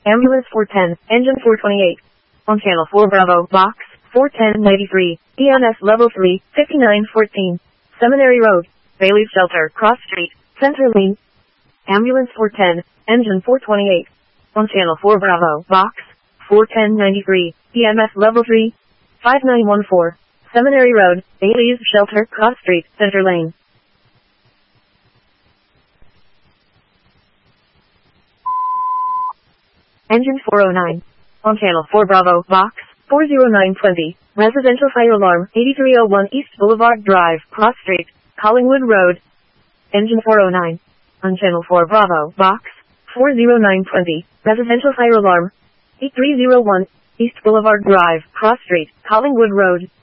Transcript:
Ambulance 410, Engine 428. On Channel 4 Bravo, Box 41093, EMS Level 3, 5914. Seminary Road, Bailey's Shelter, Cross Street, Center Lane. Ambulance 410, Engine 428. On Channel 4 Bravo, Box 41093, EMS Level 3, 5914. Seminary Road, Bailey's Shelter, Cross Street, Center Lane. Engine 409. On Channel 4 Bravo, Box 40920, Residential Fire Alarm, 8301 East Boulevard Drive, Cross Street, Collingwood Road. Engine 409. On Channel 4 Bravo, Box 40920, Residential Fire Alarm, 8301 East Boulevard Drive, Cross Street, Collingwood Road.